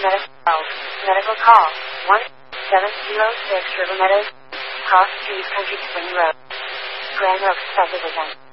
Medical call 1706 River Meadows, Cross Street, Country Spring Road, Grand Oaks subdivision.